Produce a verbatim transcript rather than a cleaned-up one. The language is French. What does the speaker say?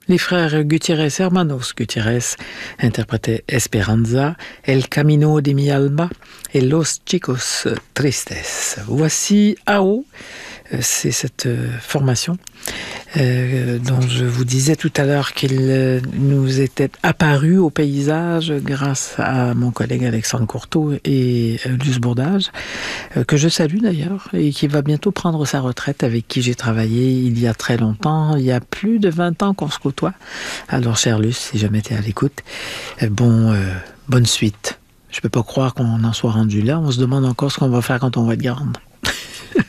Les frères Gutiérrez Hermanos Gutiérrez interprétaient Esperanza, El Camino de mi alma et Los Chicos Tristes. Voici A O, c'est cette formation euh, dont je vous disais tout à l'heure qu'il nous était apparu au paysage grâce à mon collègue Alexandre Courteau et Luce Bourdage, euh, que je salue d'ailleurs, et qui va bientôt prendre sa retraite, avec qui j'ai travaillé il y a très longtemps, il y a plus de vingt ans qu'on se côtoie. Alors, cher Luce, si jamais tu es à l'écoute, euh, bon, euh, bonne suite. Je peux pas croire qu'on en soit rendu là. On se demande encore ce qu'on va faire quand on va être grande.